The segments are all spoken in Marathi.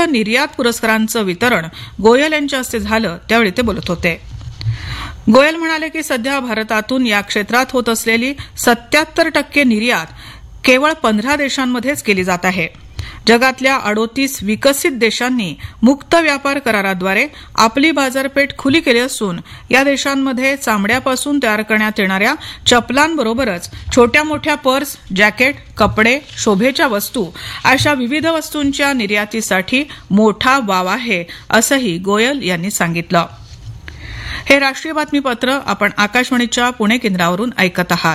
निर्यात पुरस्कारांचं वितरण गोयल यांच्या हस्ते झालं त्यावेळी ते बोलत होते. गोयल म्हणाले की सध्या भारतातून या क्षेत्रात होत असलेली 77% निर्यात केवळ 15 देशांमध्येच केली जात आहे. जगातल्या 38 विकसित देशांनी मुक्त व्यापार कराराद्वारे आपली बाजारपेठ खुली केली असून या देशांमध्ये चामड्यापासून तयार करण्यात येणाऱ्या चपलांबरोबरच छोट्या मोठ्या पर्स, जॅकेट, कपडे, शोभेच्या वस्तू अशा विविध वस्तूंच्या निर्यातीसाठी मोठा वाव आहे असंही गोयल यांनी सांगितलं. हे राष्ट्रीय बातमीपत्र आपण आकाशवाणीच्या पुणे केंद्रावरून ऐकत आहात.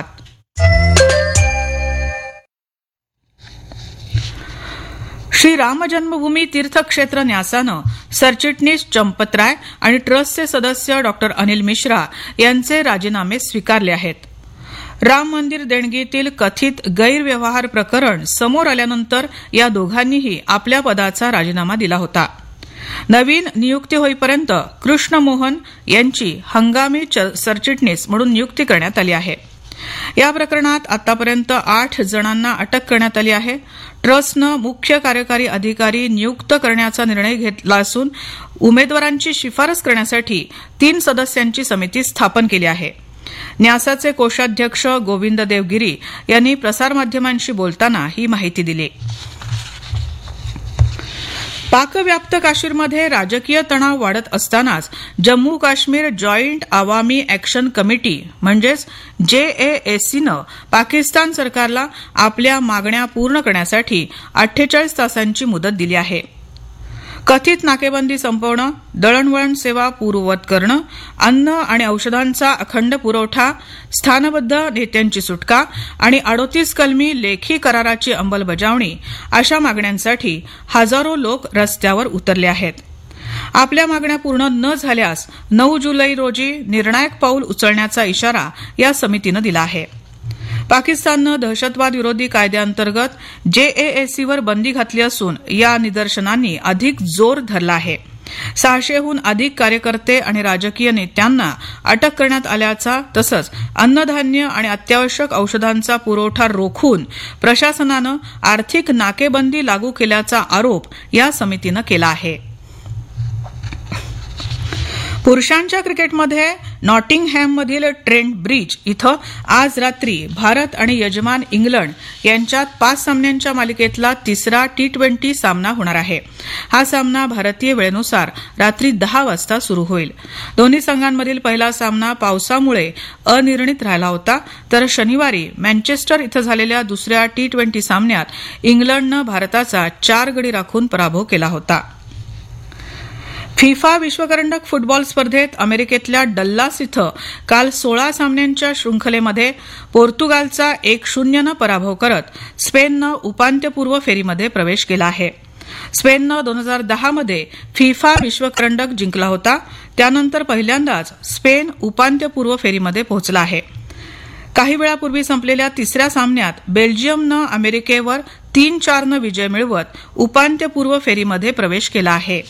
श्री राम जन्मभूमी तीर्थक्षेत्र न्यासानं सरचिटणीस चंपतराय आणि ट्रस्टचे सदस्य डॉक्टर अनिल मिश्रा यांचे राजीनामे स्वीकारले आहेत. राम मंदिर देणगीतील कथित गैरव्यवहार प्रकरण समोर आल्यानंतर या दोघांनीही आपल्या पदाचा राजीनामा दिला होता. नवीन नियुक्ती होईपर्यंत कृष्ण मोहन यांची हंगामी सरचिटणीस म्हणून नियुक्ती करण्यात आली आहे. या प्रकरणात आतापर्यंत 8 जणांना अटक करण्यात आली आहे. ट्रस्टनं मुख्य कार्यकारी अधिकारी नियुक्त करण्याचा निर्णय घेतला असून उमेदवारांची शिफारस करण्यासाठी 3 सदस्यांची समिती स्थापन केली आहे. न्यासाचे कोषाध्यक्ष गोविंद देव गिरी यांनी प्रसारमाध्यमांशी बोलताना ही माहिती दिली. पाकव्याप्त काश्मीरमध्ये राजकीय तणाव वाढत असतानाच Jammu Kashmir joint Awami action committee म्हणजेच JAACनं पाकिस्तान सरकारला आपल्या मागण्या पूर्ण करण्यासाठी 48 तासांची मुदत दिली आहे. कथित नाकेबंदी संपवणं, दळणवळण सेवा पूर्ववत करणं, अन्न आणि औषधांचा अखंड पुरवठा, स्थानबद्ध नेत्यांची सुटका आणि 38 कलमी लेखी कराराची अंमलबजावणी अशा मागण्यांसाठी हजारो लोक रस्त्यावर उतरले आहेत. आपल्या मागण्या पूर्ण न झाल्यास 9 जुलै रोजी निर्णायक पाऊल उचलण्याचा इशारा या समितीनं दिला आहे. पाकिस्ताननं दहशतवाद विरोधी कायद्याअंतर्गत JAACवर बंदी घातली असून या निदर्शनांनी अधिक जोर धरला आहे. 600हून अधिक कार्यकर्ते आणि राजकीय नेत्यांना अटक करण्यात आल्याचा तसंच अन्नधान्य आणि अत्यावश्यक औषधांचा पुरवठा रोखून प्रशासनानं आर्थिक नाकेबंदी लागू केल्याचा आरोप या समितीनं केला आहे. पुरुषांच्या क्रिकेटमध्ये नॉटिंगहॅममधील ट्रेंट ब्रिज इथं आज रात्री भारत आणि यजमान इंग्लंड यांच्यात 5 सामन्यांच्या मालिकेतला तिसरा T20 सामना होणार आहे. हा सामना भारतीय वेळेनुसार रात्री 10 वाजता सुरू होईल. दोन्ही संघांमधील पहिला सामना पावसामुळे अनिर्णित राहिला होता तर शनिवारी मँचेस्टर इथं झालेल्या दुसऱ्या T20 सामन्यात इंग्लंडनं भारताचा 4 गडी राखून पराभव केला होता. फिफा विश्वकरंडक फुटबॉल स्पर्धेत अमेरिकेतल्या डल्लास इथं काल 16 सामन्यांच्या शृंखलेमध्ये पोर्तुगालचा 1-0 पराभव करत स्पेननं उपांत्यपूर्व फेरीमध्ये प्रवेश केला आहे. स्पेननं 2010 मध्ये फिफा विश्वकरंडक जिंकला होता. त्यानंतर पहिल्यांदाच स्पेन उपांत्यपूर्व फेरीमध्ये पोहोचला आहे. काही वेळापूर्वी संपलेल्या तिसऱ्या सामन्यात बेल्जियमनं अमेरिकेवर 3-4 विजय मिळवत उपांत्यपूर्व फेरीमध्ये प्रवेश केला आहे.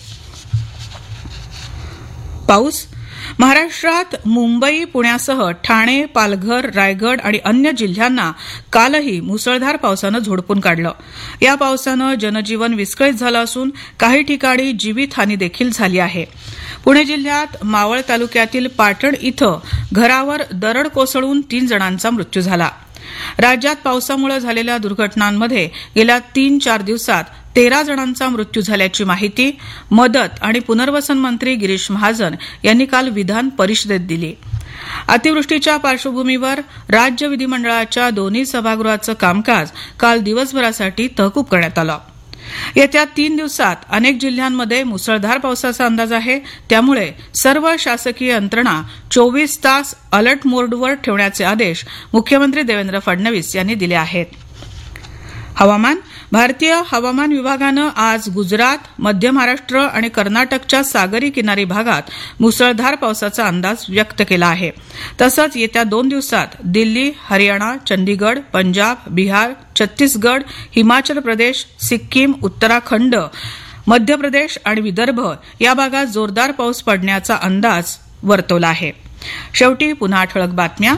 पाऊस महाराष्ट्रात मुंबई, पुण्यासह ठाणे, पालघर, रायगड आणि अन्य जिल्ह्यांना कालही मुसळधार पावसानं झोडपून काढलं. या पावसानं जनजीवन विस्कळीत झालं असून काही ठिकाणी जीवितहानी देखील झाली आहे. पुणे जिल्ह्यात मावळ तालुक्यातील पाटण इथं घरावर दरड कोसळून 3 जणांचा मृत्यू झाला. राज्यात पावसामुळे झालेल्या दुर्घटनांमध्ये गेल्या 3-4 दिवसात 13 जणांचा मृत्यू झाल्याची माहिती मदत आणि पुनर्वसन मंत्री गिरीश महाजन यांनी काल विधान परिषदेत दिली. अतिवृष्टीच्या पार्श्वभूमीवर राज्य विधिमंडळाच्या दोन्ही सभागृहाचं कामकाज काल दिवसभरासाठी तहकूब करण्यात आलं. येत्या 3 दिवसात अनेक जिल्ह्यांमध्ये मुसळधार पावसाचा अंदाज आहे. त्यामुळे सर्व शासकीय यंत्रणा 24 तास अलर्ट मोडवर ठेवण्याचे आदेश मुख्यमंत्री देवेंद्र फडणवीस यांनी दिले आहेत. हवामान भारतीय हवामान विभागानं आज गुजरात, मध्य महाराष्ट्र आणि कर्नाटकच्या सागरी किनारी भागात मुसळधार पावसाचा अंदाज व्यक्त केला आहे. तसंच येत्या 2 दिवसात दिल्ली, हरियाणा, चंदीगड, पंजाब, बिहार, छत्तीसगड, हिमाचल प्रदेश, सिक्कीम, उत्तराखंड, मध्य प्रदेश आणि विदर्भ या भागात जोरदार पाऊस पडण्याचा अंदाज वर्तवला आहे. शेवटी पुन्हा ठळक बातम्या.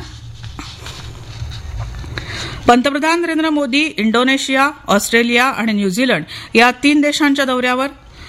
पंतप्रधान नरेंद्र मोदी इंडोनेशिया, ऑस्ट्रेलिया आणि न्यूझीलंड या 3 देशांच्या दौऱ्यावर.